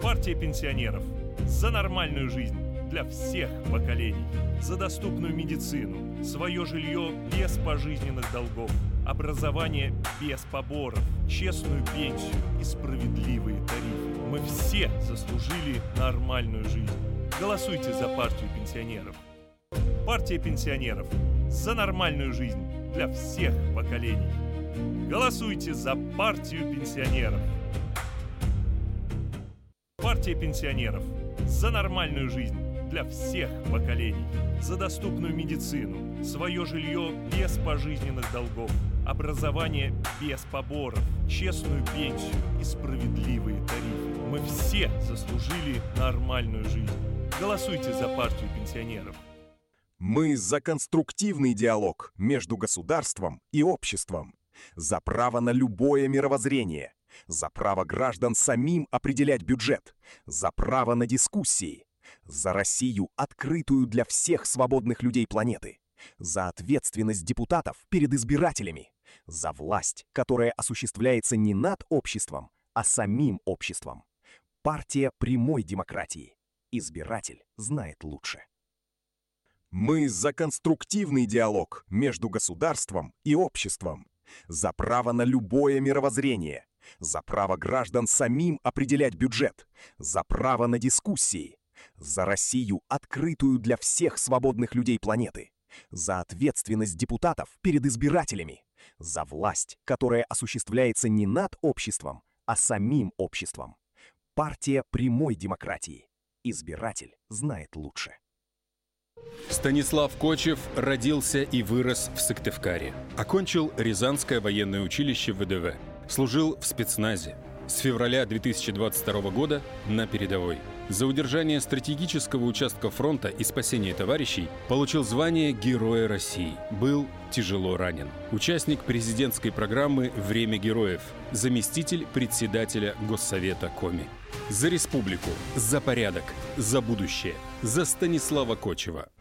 Партия пенсионеров. За нормальную жизнь для всех поколений. За доступную медицину, свое жилье без пожизненных долгов, образование без поборов, честную пенсию и справедливые тарифы. Мы все заслужили нормальную жизнь. Голосуйте за партию пенсионеров. Партия пенсионеров. За нормальную жизнь для всех поколений. Голосуйте за партию пенсионеров. Партия пенсионеров. За нормальную жизнь для всех поколений. За доступную медицину, свое жилье без пожизненных долгов, образование без поборов, честную пенсию и справедливые тарифы. Мы все заслужили нормальную жизнь. Голосуйте за партию пенсионеров. Мы за конструктивный диалог между государством и обществом. За право на любое мировоззрение. За право граждан самим определять бюджет. За право на дискуссии. За Россию, открытую для всех свободных людей планеты. За ответственность депутатов перед избирателями. За власть, которая осуществляется не над обществом, а самим обществом. Партия прямой демократии. Избиратель знает лучше. Мы за конструктивный диалог между государством и обществом. За право на любое мировоззрение. За право граждан самим определять бюджет. За право на дискуссии. За Россию, открытую для всех свободных людей планеты. За ответственность депутатов перед избирателями. За власть, которая осуществляется не над обществом, а самим обществом. Партия прямой демократии. Избиратель знает лучше. Станислав Кочев родился и вырос в Сыктывкаре. Окончил Рязанское военное училище ВДВ. Служил в спецназе. С февраля 2022 года на передовой. За удержание стратегического участка фронта и спасение товарищей получил звание Героя России. Был тяжело ранен. Участник президентской программы «Время героев». Заместитель председателя Госсовета Коми. За республику, за порядок, за будущее. За Станислава Кочева.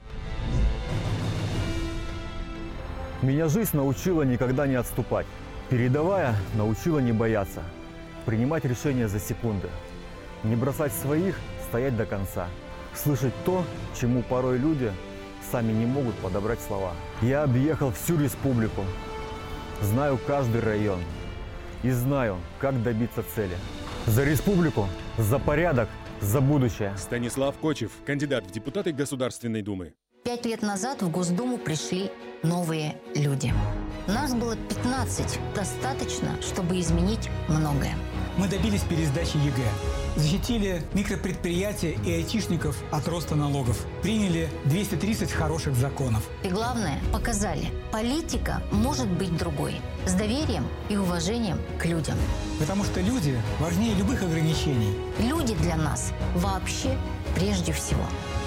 Меня жизнь научила никогда не отступать. Передовая научила не бояться. Принимать решения за секунды. Не бросать своих, стоять до конца. Слышать то, чему порой люди сами не могут подобрать слова. Я объехал всю республику. Знаю каждый район. И знаю, как добиться цели. За республику, за порядок, за будущее. Станислав Кочев, кандидат в депутаты Государственной Думы. 5 лет назад в Госдуму пришли новые люди. Нас было 15. Достаточно, чтобы изменить многое. Мы добились пересдачи ЕГЭ. Защитили микропредприятия и айтишников от роста налогов. Приняли 230 хороших законов. И главное, показали, политика может быть другой. С доверием и уважением к людям. Потому что люди важнее любых ограничений. Люди для нас вообще прежде всего.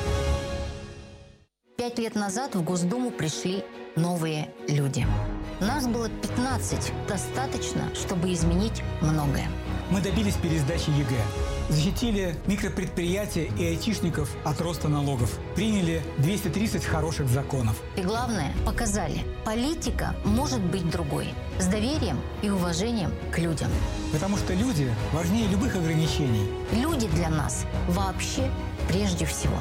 5 лет назад в Госдуму пришли новые люди. Нас было 15. Достаточно, чтобы изменить многое. Мы добились пересдачи ЕГЭ. Защитили микропредприятия и айтишников от роста налогов. Приняли 230 хороших законов. И главное, показали, политика может быть другой. С доверием и уважением к людям. Потому что люди важнее любых ограничений. Люди для нас вообще прежде всего.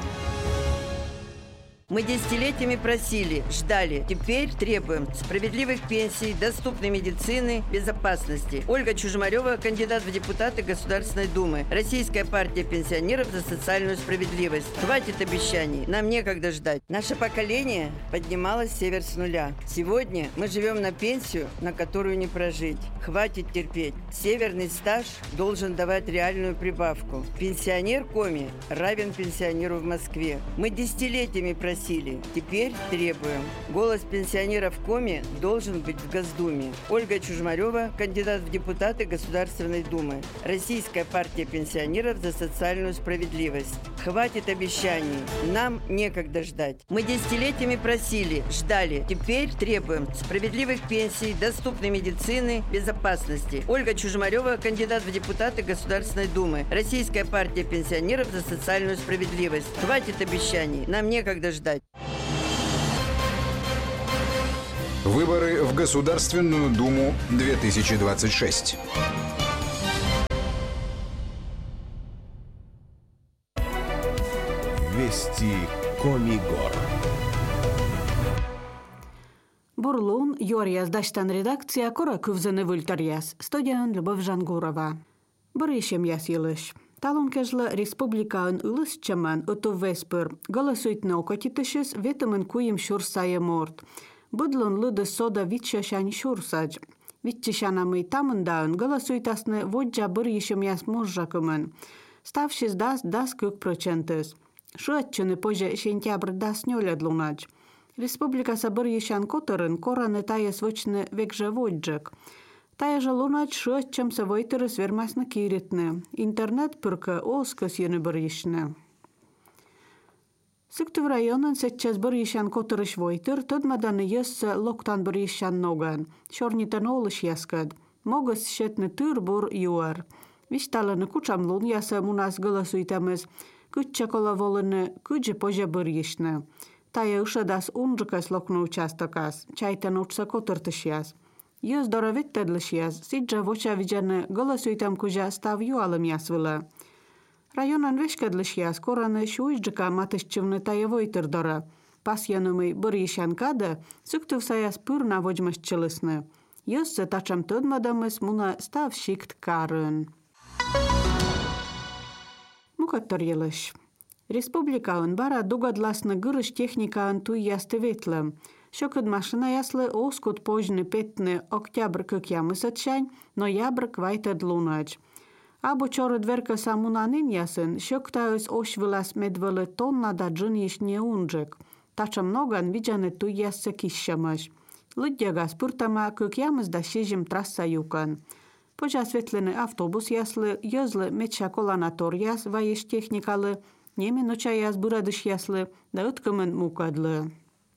Мы десятилетиями просили, ждали. Теперь требуем справедливых пенсий, доступной медицины, безопасности. Ольга Чужмарева, кандидат в депутаты Государственной Думы. Российская партия пенсионеров за социальную справедливость. Хватит обещаний, нам некогда ждать. Наше поколение поднималось север с нуля. Сегодня мы живем на пенсию, на которую не прожить. Хватит терпеть. Северный стаж должен давать реальную прибавку. Пенсионер Коми равен пенсионеру в Москве. Мы десятилетиями просили. Теперь требуем. Голос пенсионеров Коми должен быть в Госдуме. Ольга Чужмарева, кандидат в депутаты Государственной Думы. Российская партия пенсионеров за социальную справедливость. Хватит обещаний. Нам некогда ждать. Мы десятилетиями просили, ждали. Теперь требуем справедливых пенсий, доступной медицины, безопасности. Ольга Чужмарева, кандидат в депутаты Государственной Думы. Российская партия пенсионеров за социальную справедливость. Хватит обещаний. Нам некогда ждать. Выборы в Государственную Думу 2026. Вести Комигор. Бурлун, Юрияс Даштан редакция Кора Кувзаны Вультерьяс. Студиян Любовь Жангурова. Боришем ясилыш. Талон кежла республикаан улыс чаман отов веспер. Голосует на окотитышес ветамен куем шурсая морд. Будлон лыды сода витчашань шурсадж. Витчашанамый тамындаан голосует асны воджа боришем яс можжакымен. Ставшись дас 2%. Шуатчыны позже сентябрь дас нёлядлунадж. Республика Боришан Которын кораны тая свочны векже воджак. Тая же лунач шуатчым савойтеры свермасны киритны. Интернет пырка оскос ены Боришны. Сыктыв районын сетчас Боришан Которыш войтыр, тыдмаданы ессы локтан Боришан ноган. Шорнитан олыш яскад. Могыс шетны тыр бур юар. Вишталаны кучамлун ясы мунас голосуйтамыз. Күтче кола волыны күджи позже Боришны. Тая ушадас унжыкас локну участокас, чайтан учса Котыртыш яз. Ез дороветтедлыш яз, сиджа воча виджаны голосуйтам кужа став юалым ясвыла. Районан вешкадлыш яз, кораны шуйджыка матышчывны тая войтыр дора. Пасьянымый Боришан када, сыктыв саяс пыр наводжмашчылысны. Езсы тачам тыдмадамыз муна став шикт карын. Мукаттар елыш. Республикаан бара дугадласны гырыш техникаан туй ясты ветлы. Шокыд машина яслы оскут позжны петны октябрь кыкямысатшань, ноябрь квайтад лунач. Абу чоры дверка самунанын ясын, шоктаус ошвылас медвылы тонна да джын ешне унжык. Тачам ноган виджаны туй яссы кишшамаш. Лыдьяга спыртама кыкямыс да шижим трасса юкан. Позжа светлены автобус яслы, езлы медшаколанатор яс ваеш техникалы, Немен оча яз бурадыш яслы, да ыткымын мукадлы.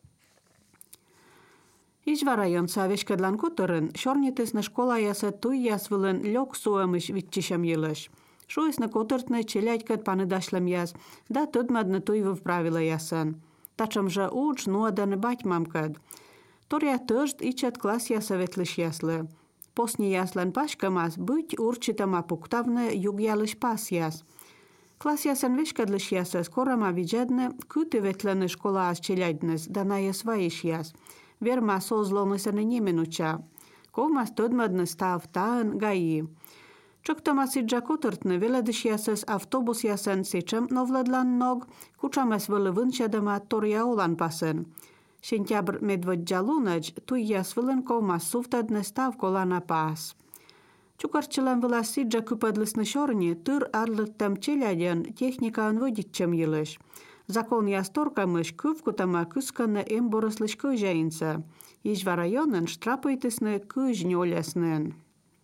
Ижва район савешкадлан Которын, шорнитысны школа ясы туй ясвылын лёк суамыш витчишам елыш. Шуисны Котыртны челядькат паныдашлым яз, да тыдмадны туйвы вправила ясын. Тачам же уч нуаданы батьмамкад. Торя тыжд ичат класс яса ветлыш яслы. Посни яслан пашкамас быть урчитама пуктавны югялыш пас яс. Класс ясан вешкадлыш ясas корама виджадны күті ветлені школа аз челядныз, да на яс ваиш яс. Верма созлонысаны немен уча. Ковмас тыдмадны став таан гаи. Чоктама сиджа Котыртны веледыш ясas автобус ясан сечем новладлан ног, кучамас вылы вынчадама торя олан пасын. Сентябрь медводжалунач туй яс вылын ковмас суфтадны став колана пас. Чукарчылан вылас сиджа күпадлысны шорни тыр арлыттам челядян техникаан водитчем елыш. Закон ясторкамыш күвкутама күсканы эм борыслыш көжайынса. Ижва районын штрапыйтысны көжні оляснын.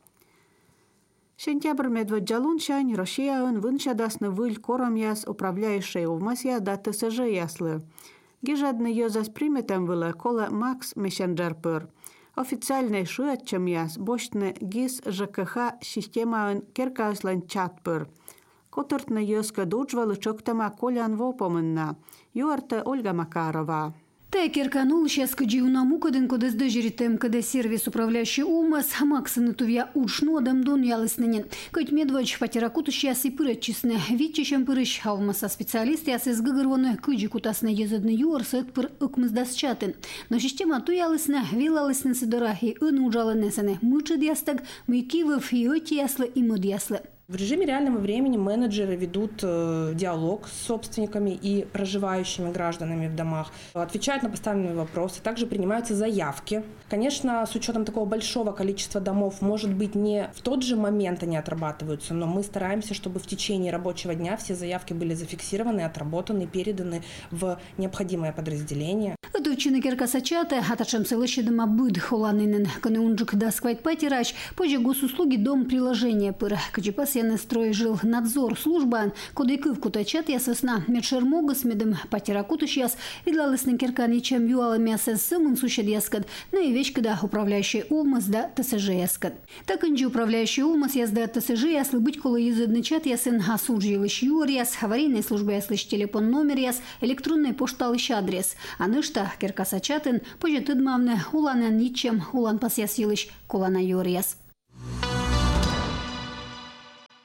Сентябрь медводжалун шань Россияын выншадасны выль корам яс управляющий увмас я да ТСЖ яслы. Гижадны ёзас приметам вылы кола Макс Мессенджер-пыр. Официальный шуатчам яс боштны ГИС ЖКХ системаын керкауслан чатпыр. Котыртны ёска дуджвалы чоктама колян вопомынна. Юарта Ольга Макарова. Текерканул сейчас каджиуна мукадын кодес дежеритем, когда сервис управляющий умас максаны тувья учну адам дон ялыснынен. Кать медвач патеракутыш ясы пырачисны. Витчишем пырыш хавмаса специалист ясы сгыгырваны кыджи кутасны езадны юар сык пыр ыкмыздас чатын. Но система ту ялысны вилалысны сыдырахи ын ужалынесаны. Мычы дястаг, мыкивов и оти яслы и мыд яслы. В режиме реального времени менеджеры ведут диалог с собственниками и проживающими гражданами в домах, отвечают на поставленные вопросы, также принимаются заявки. Конечно, с учетом такого большого количества домов, может быть, не в тот же момент они отрабатываются, но мы стараемся, чтобы в течение рабочего дня все заявки были зафиксированы, отработаны, переданы в необходимое подразделение. Дочины керкасачата, а тачем селыщедома быд холанинен, канеунджик дасквайт патирач, позже госуслуги дом приложения пыр, качипас строй жил надзор службан, куда и кывку тачат яс весна медшермога с медом патеракутыш яс, и для лысны керкани чем юала мяса сымын сущед яскад, но и вещь когда управляющий улмас да ТСЖ яскад. Так инжи управляющий улмас яс да ТСЖ яслы быть кола языдный чат ясын асудживыш юр яс, аварийной службы яслыш телефон номер яс, электронный пошталыш адрес. А нышта керкасачатын позже тыдмавны улана ничем улан пас ясилыш колана юр яс.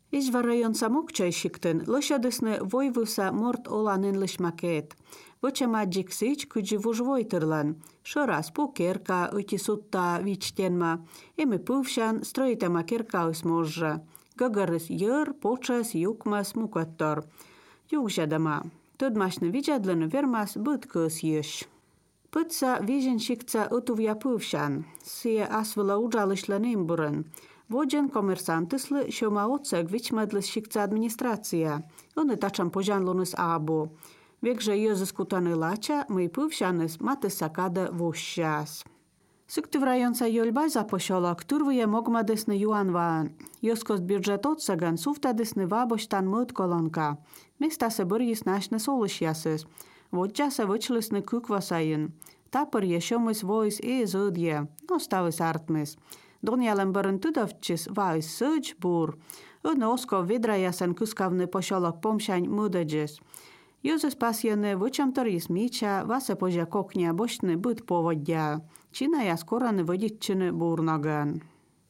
Izva rajon samokčajšikten lõšadõsne voivusa mort olanen lõšmakeet. Võtšamaadžik siits küdži vužvoitirlan. Šõras puu kerka õti sutta viitstenma. Emme põvšan strojitama kerkaus moža. Găgărăs jăr, počas, jukmas, mukattor. Jugžadama. Tõdmašne vidžadlene vermas bõd kõs jõš. Põtsa viženšikca õtuvja põvšan. Sie asvõla udžalõšla nemburen. Vođen komersantysle šoma odseg vičmadles šikca administracija. One tačam požanlunus abo. Vekže jözes kutane lača, my pывšanes mates sakada voššās. Syktiv rajonsa jolbaiza pošolok turvuje mogmadesne juanvaan. Joskost budžet odsagan suftadesne vaboštan mõd kolonka. Mesta se bărjis našne solušjases. Vodža se võčlesne kukvasajin. Tapar je šomis vois zödje. Nostavis artmes. Donjalen bărân tüdovčis vais sõdž bur. Õdne osko vidrajasen kuskavne pošolok pomšaň mõdădžes. Jozes pasjene võčam toris miča, vase poža koknia boštne byt povodja. Čina ja skorane voditčine burnogan.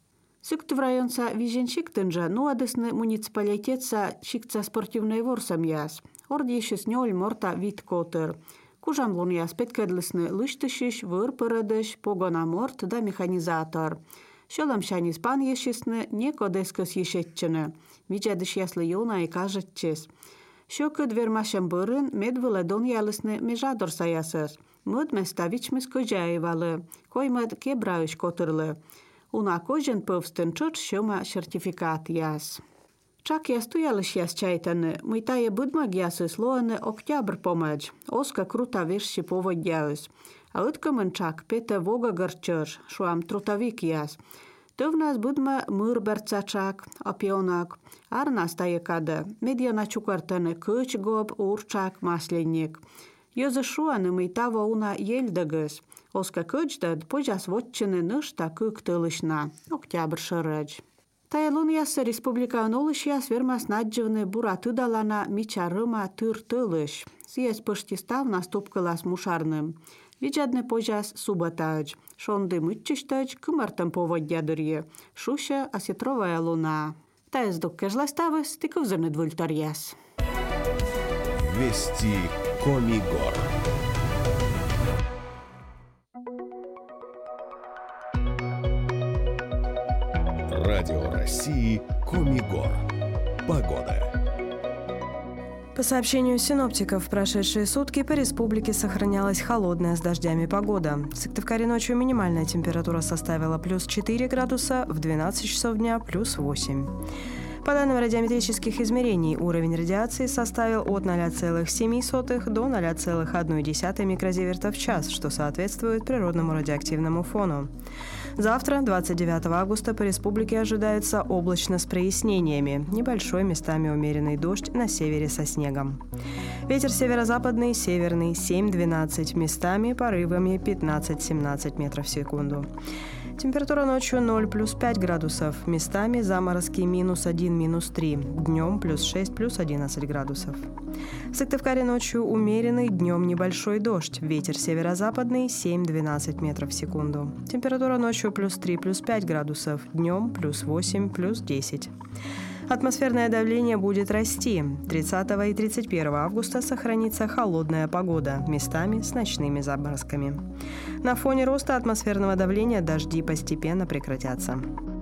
Syktiv rajonsa viženšiktenža nuodesne municipaliteetsa šikca sportivnej vorsamjas. Ordjišis njol morta vitkoter. Kužamlunjas petkedlesne lõštešiš, võrpõrădeš, pogona mort da mechanizator. Šolamšanis panješisne niekodeskas ješetčene. Vidžadeš jasle jona I kažetčes. Šokad vermašam bărân medvile donjalesne mežadorsajasas. Mõd mesta vičmes kožaivale, koimad kebrauš kotrle. Una kožen păvsten čoč šoma certifikat jas. Čak jas tujališ jas čaitane, muitaje budmagiases loane oktyabr pomăđ. Oska kruta verši povodjaus. A õtkamân čak pete voga gărčăr, šoam trutavik jas. Tövnas budma mõrbertsa čak, apionak. Arnas taje kada, mediana čukartane kõč gob, určak, maslennik. Jose šuane muitavo una jeldăgăs. Oska kõčdad požas votčene nõšta kõk tõlışna, oktyabr šărăđ. Taja lunjassa Respublika on olışjas vermas nadživne bura tydalana miča rõma tür tõlış. Sies põšti stavnas tupkõlas mušarnym. Vidžadne požas subotađ. Šondy mytčištađ kõmartam povodjadırje. Šuša asjetrovaja luna. Tajas dukkežla stavas tikuvzene dvultarjas. Вести Комигор. Радио России Комигор. Погода. По сообщению синоптиков, в прошедшие сутки по республике сохранялась холодная с дождями погода. В Сыктывкаре ночью минимальная температура составила плюс 4 градуса, в 12 часов дня плюс 8. По данным радиометрических измерений, уровень радиации составил от 0,7 до 0,1 микрозиверта в час, что соответствует природному радиоактивному фону. Завтра, 29 августа, по республике ожидается облачно с прояснениями. Небольшой, местами умеренный дождь на севере со снегом. Ветер северо-западный, северный 7-12, местами порывами 15-17 метров в секунду. Температура ночью 0 плюс 5 градусов, местами заморозки минус 1, минус 3, днем плюс 6, плюс 11 градусов. В Сыктывкаре ночью умеренный, днем небольшой дождь, ветер северо-западный 7-12 метров в секунду. Температура ночью плюс 3, плюс 5 градусов, днем плюс 8, плюс 10. Атмосферное давление будет расти. 30 и 31 августа сохранится холодная погода, местами с ночными заморозками. На фоне роста атмосферного давления дожди постепенно прекратятся.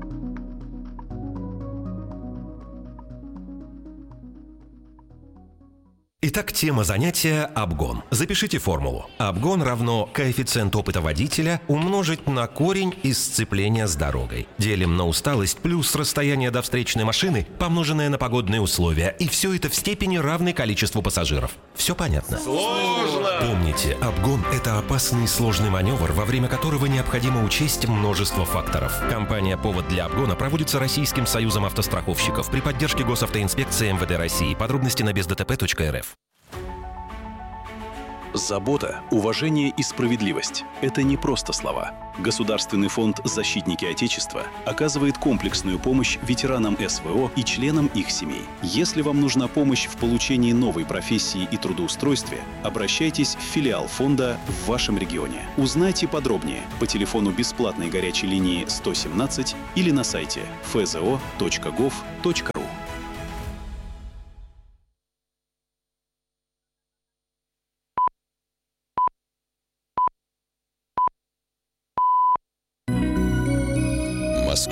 Итак, тема занятия – обгон. Запишите формулу. Обгон равно коэффициент опыта водителя умножить на корень из сцепления с дорогой. Делим на усталость плюс расстояние до встречной машины, помноженное на погодные условия. И все это в степени равной количеству пассажиров. Все понятно? Сложно! Помните, обгон – это опасный и сложный маневр, во время которого необходимо учесть множество факторов. Компания «Повод для обгона» проводится Российским союзом автостраховщиков при поддержке Госавтоинспекции МВД России. Подробности на бездтп.рф. Забота, уважение и справедливость – это не просто слова. Государственный фонд «Защитники Отечества» оказывает комплексную помощь ветеранам СВО и членам их семей. Если вам нужна помощь в получении новой профессии и трудоустройстве, обращайтесь в филиал фонда в вашем регионе. Узнайте подробнее по телефону бесплатной горячей линии 117 или на сайте fzo.gov.ru.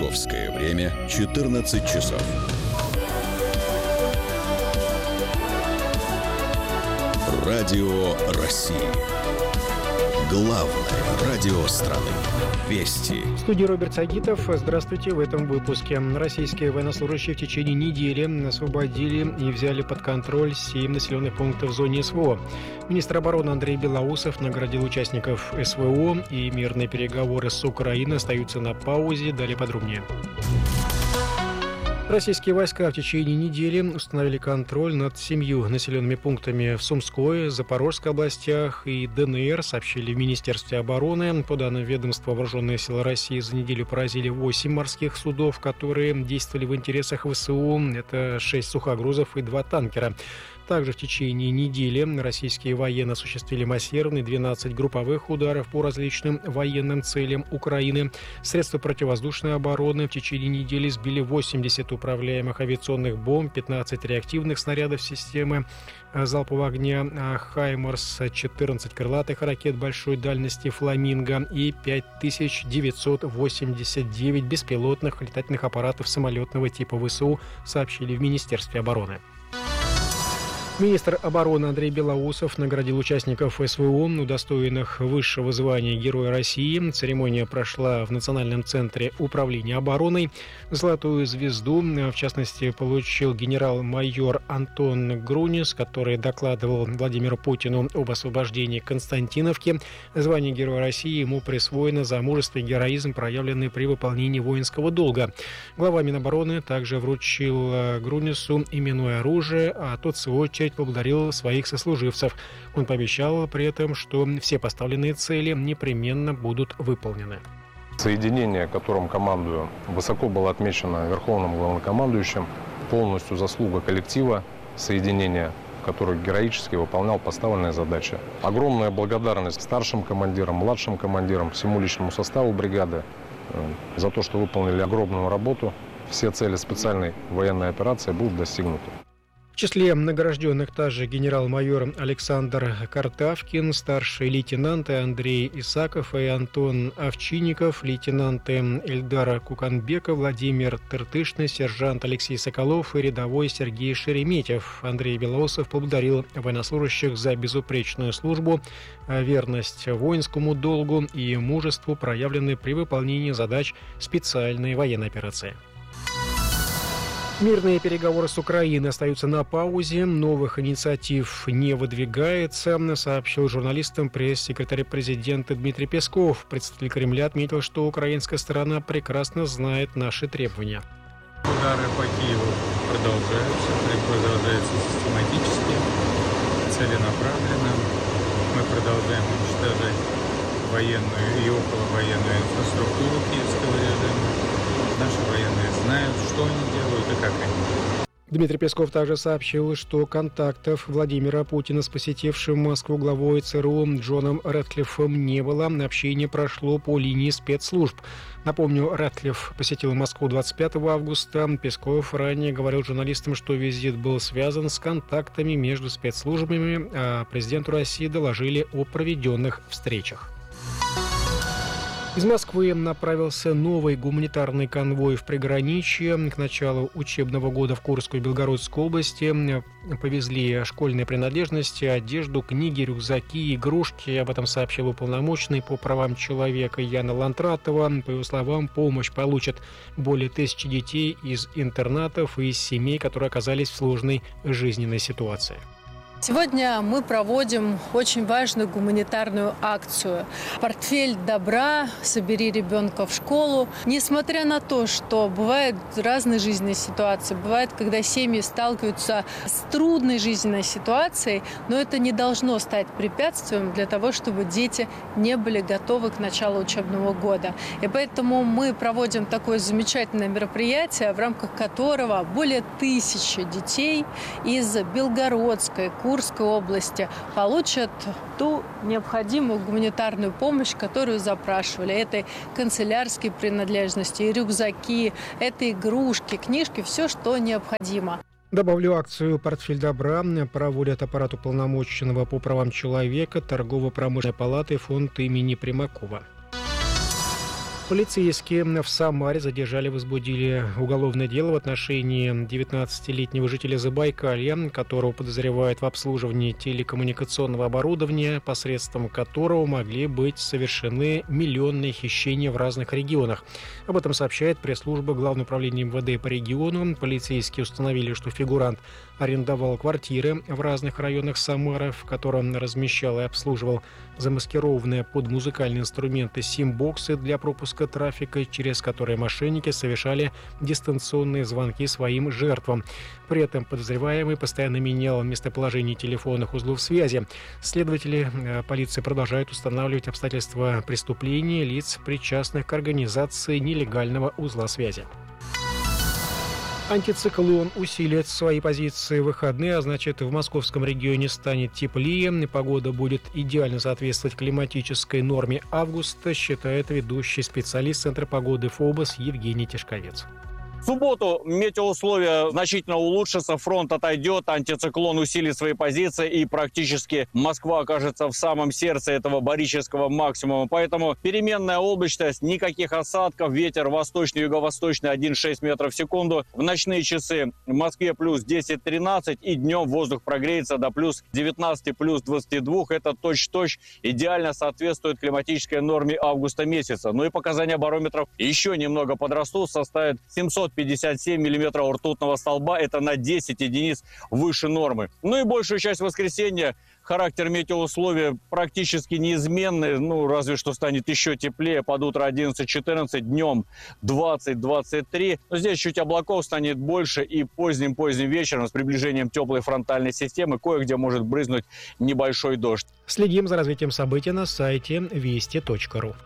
Московское время 14 часов. Радио России. Главное радио страны. Вести. В студии Роберт Сагитов. Здравствуйте. В этом выпуске. Российские военнослужащие в течение недели освободили и взяли под контроль 7 населенных пунктов в зоне СВО. Министр обороны Андрей Белоусов наградил участников СВО, и мирные переговоры с Украиной остаются на паузе. Далее подробнее. Российские войска в течение недели установили контроль над 7 населенными пунктами в Сумской, Запорожской областях и ДНР, сообщили в Министерстве обороны. По данным ведомства, вооруженные силы России за неделю поразили 8 морских судов, которые действовали в интересах ВСУ. Это 6 сухогрузов и 2 танкера. Также в течение недели российские военные осуществили массированные 12 групповых ударов по различным военным целям Украины. Средства противовоздушной обороны в течение недели сбили 80 управляемых авиационных бомб, 15 реактивных снарядов системы залпового огня «Хаймарс», 14 крылатых ракет большой дальности «Фламинго» и 5989 беспилотных летательных аппаратов самолетного типа ВСУ, сообщили в Министерстве обороны. Министр обороны Андрей Белоусов наградил участников СВО, удостоенных высшего звания Героя России. Церемония прошла в Национальном центре управления обороной. Золотую звезду, в частности, получил генерал-майор Антон Грунис, который докладывал Владимиру Путину об освобождении Константиновки. Звание Героя России ему присвоено за мужество и героизм, проявленный при выполнении воинского долга. Глава Минобороны также вручил Грунису именное оружие, а тот, в свою очередь, поблагодарил своих сослуживцев. Он пообещал при этом, что все поставленные цели непременно будут выполнены. Соединение, которым командую, высоко было отмечено Верховным главнокомандующим. Полностью заслуга коллектива соединения, который героически выполнял поставленные задачи. Огромная благодарность старшим командирам, младшим командирам, всему личному составу бригады за то, что выполнили огромную работу. Все цели специальной военной операции будут достигнуты. В числе награжденных также генерал-майор Александр Картавкин, старшие лейтенанты Андрей Исаков и Антон Овчинников, лейтенанты Эльдар Куканбеков, Владимир Тыртышный, сержант Алексей Соколов и рядовой Сергей Шереметьев. Андрей Белоусов поблагодарил военнослужащих за безупречную службу, верность воинскому долгу и мужеству, проявленные при выполнении задач специальной военной операции. Мирные переговоры с Украиной остаются на паузе, новых инициатив не выдвигается, сообщил журналистам пресс-секретарь президента Дмитрий Песков. Представитель Кремля отметил, что украинская сторона прекрасно знает наши требования. Удары по Киеву продолжаются систематически, целенаправленно. Мы продолжаем уничтожать военную и околовоенную инфраструктуру киевского режима. Наши военные знают, что они делают и как они. Дмитрий Песков также сообщил, что контактов Владимира Путина с посетившим Москву главой ЦРУ Джоном Рэдклиффом не было. Общение прошло по линии спецслужб. Напомню, Рэдклифф посетил Москву 25 августа. Песков ранее говорил журналистам, что визит был связан с контактами между спецслужбами, а президенту России доложили о проведенных встречах. Из Москвы направился новый гуманитарный конвой в приграничье. К началу учебного года в Курской и Белгородской области повезли школьные принадлежности, одежду, книги, рюкзаки, игрушки. Об этом сообщил уполномоченный по правам человека Яна Лантратова. По его словам, помощь получат более 1000 детей из интернатов и из семей, которые оказались в сложной жизненной ситуации. Сегодня мы проводим очень важную гуманитарную акцию «Портфель добра. Собери ребенка в школу». Несмотря на то, что бывают разные жизненные ситуации, бывает, когда семьи сталкиваются с трудной жизненной ситуацией, но это не должно стать препятствием для того, чтобы дети не были готовы к началу учебного года. И поэтому мы проводим такое замечательное мероприятие, в рамках которого более 1000 детей из Белгородской, Курской области получат ту необходимую гуманитарную помощь, которую запрашивали. Это канцелярские принадлежности, рюкзаки, это игрушки, книжки, все, что необходимо. Добавлю, акцию «Портфель добра» проводят аппарат уполномоченного по правам человека, торгово-промышленной палаты, фонд имени Примакова. Полицейские в Самаре задержали, возбудили уголовное дело в отношении 19-летнего жителя Забайкалья, которого подозревают в обслуживании телекоммуникационного оборудования, посредством которого могли быть совершены миллионные хищения в разных регионах. Об этом сообщает пресс-служба Главного управления МВД по региону. Полицейские установили, что фигурант арендовал квартиры в разных районах Самары, в котором размещал и обслуживал замаскированные под музыкальные инструменты сим-боксы для пропуска трафика, через которые мошенники совершали дистанционные звонки своим жертвам. При этом подозреваемый постоянно менял местоположение телефонных узлов связи. Следователи полиции продолжают устанавливать обстоятельства преступления лиц, причастных к организации нелегального узла связи. Антициклон усилит свои позиции в выходные, а значит, в московском регионе станет теплее. Погода будет идеально соответствовать климатической норме августа, считает ведущий специалист Центра погоды ФОБОС Евгений Тишковец. В субботу метеоусловия значительно улучшатся, фронт отойдет, антициклон усилит свои позиции, и практически Москва окажется в самом сердце этого барического максимума. Поэтому переменная облачность, никаких осадков, ветер восточный, юго-восточный 1,6 метров в секунду. В ночные часы в Москве плюс 10-13, и днем воздух прогреется до плюс 19, плюс 22. Это точь-в-точь идеально соответствует климатической норме августа месяца. Ну и показания барометров еще немного подрастут, составят 757 миллиметров ртутного столба, это на 10 единиц выше нормы. Ну и большую часть воскресенья характер метеоусловий практически неизменный, разве что станет еще теплее, под утро 11-14, днем 20-23. Но здесь чуть облаков станет больше, и поздним вечером с приближением теплой фронтальной системы кое-где может брызнуть небольшой дождь. Следим за развитием событий на сайте вести.ру.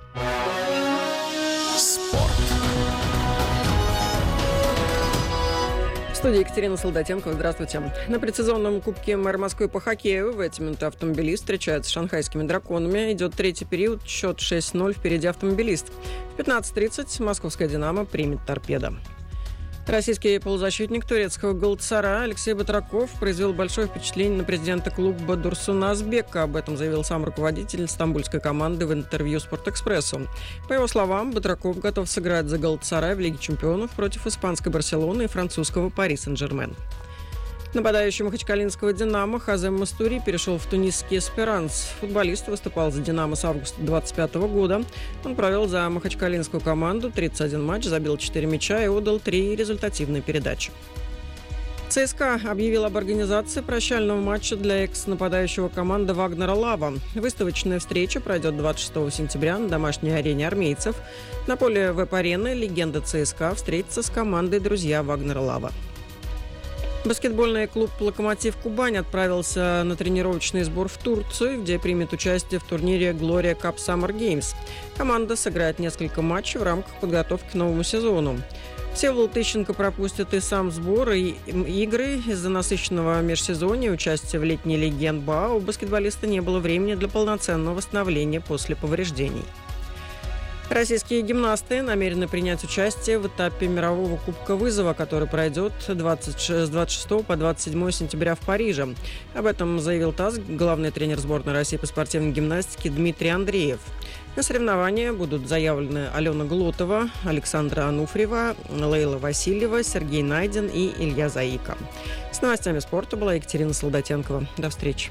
В студии Екатерина Солдатенко. Здравствуйте. На предсезонном Кубке мэра Москвы по хоккею в эти минуты автомобилист встречается с шанхайскими драконами. Идет третий период, счет 6-0, впереди автомобилист. В 15:30 московская «Динамо» примет «Торпедо». Российский полузащитник турецкого «Галатасарая» Алексей Батраков произвел большое впечатление на президента клуба Дурсуна Азбека. Об этом заявил сам руководитель стамбульской команды в интервью «Спортэкспрессу». По его словам, Батраков готов сыграть за «Галатасарай» в Лиге чемпионов против испанской «Барселоны» и французского «Пари Сен-Жермен». Нападающий махачкалинского «Динамо» Хазем Мастури перешел в тунисский «Эсперанс». Футболист выступал за «Динамо» с августа 2025 года. Он провел за махачкалинскую команду 31 матч, забил 4 мяча и отдал 3 результативные передачи. ЦСКА объявил об организации прощального матча для экс-нападающего команды Вагнера Лава. Выставочная встреча пройдет 26 сентября на домашней арене армейцев. На поле ВЭП-арены легенда ЦСКА встретится с командой «Друзья Вагнера Лава». Баскетбольный клуб «Локомотив Кубань» отправился на тренировочный сбор в Турцию, где примет участие в турнире Gloria Cup Summer Games. Команда сыграет несколько матчей в рамках подготовки к новому сезону. Всеволод Тыщенко пропустит и сам сбор, и игры. Из-за насыщенного межсезонья участия в летней лиге НБА у баскетболиста не было времени для полноценного восстановления после повреждений. Российские гимнасты намерены принять участие в этапе мирового Кубка Вызова, который пройдет с 26 по 27 сентября в Париже. Об этом заявил ТАСС главный тренер сборной России по спортивной гимнастике Дмитрий Андреев. На соревнования будут заявлены Алена Глотова, Александра Ануфриева, Лейла Васильева, Сергей Найден и Илья Заика. С новостями спорта была Екатерина Солдатенкова. До встречи.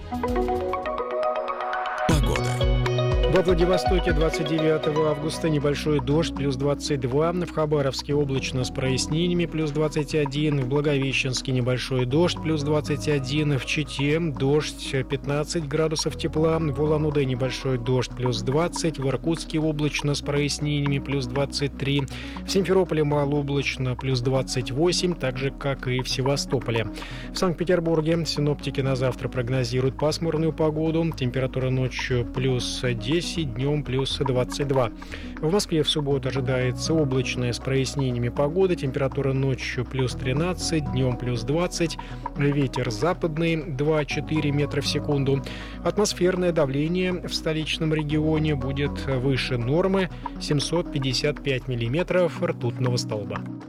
Во Владивостоке 29 августа небольшой дождь, плюс 22. В Хабаровске облачно с прояснениями, плюс 21. В Благовещенске небольшой дождь, плюс 21. В Чите дождь, 15 градусов тепла. В Улан-Удэ небольшой дождь, плюс 20. В Иркутске облачно с прояснениями, плюс 23. В Симферополе малооблачно, плюс 28, так же, как и в Севастополе. В Санкт-Петербурге синоптики на завтра прогнозируют пасмурную погоду. Температура ночью плюс 10, днем плюс 22. В Москве в субботу ожидается облачная с прояснениями погода. Температура ночью плюс 13, днем плюс 20. Ветер западный 2-4 метра в секунду. Атмосферное давление в столичном регионе будет выше нормы 755 миллиметров ртутного столба.